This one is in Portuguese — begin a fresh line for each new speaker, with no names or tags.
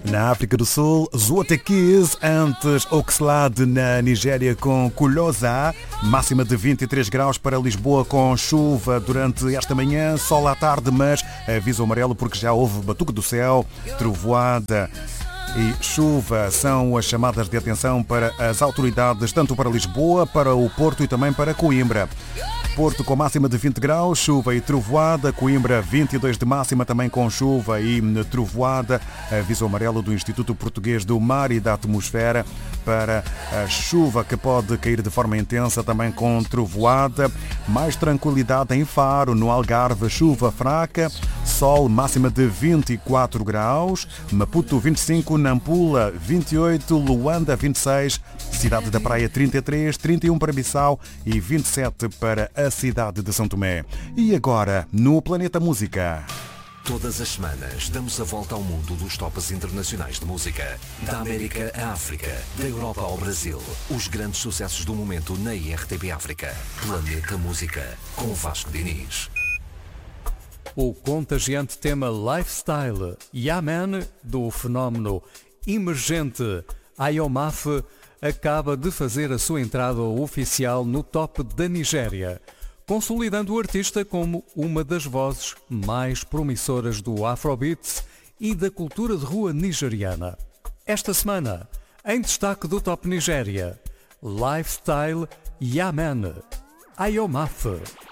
Na África do Sul, Zwarte Keys, antes Oxlade na Nigéria com Kulosa, máxima de 23 graus para Lisboa com chuva durante esta manhã, sol à tarde, mas aviso amarelo porque já houve batuque do céu, trovoada e chuva são as chamadas de atenção para as autoridades, tanto para Lisboa, para o Porto e também para Coimbra. Porto com máxima de 20 graus, chuva e trovoada. Coimbra 22 de máxima, também com chuva e trovoada. Aviso amarelo do Instituto Português do Mar e da Atmosfera para a chuva que pode cair de forma intensa, também com trovoada. Mais tranquilidade em Faro, no Algarve, chuva fraca. Sol, máxima de 24 graus. Maputo 25, Nampula 28, Luanda 26, Cidade da Praia 33, 31 para Bissau e 27 para a cidade de São Tomé. E agora, no Planeta Música.
Todas as semanas damos a volta ao mundo dos tops internacionais de música. Da América à África, da Europa ao Brasil. Os grandes sucessos do momento na IRTP África. Planeta Música, com Vasco Diniz.
O contagiante tema Lifestyle, Yeah Man, do fenómeno emergente Ayomaf, acaba de fazer a sua entrada oficial no top da Nigéria, consolidando o artista como uma das vozes mais promissoras do Afrobeat e da cultura de rua nigeriana. Esta semana, em destaque do Top Nigéria, Lifestyle Yeah Man, Ayomaf.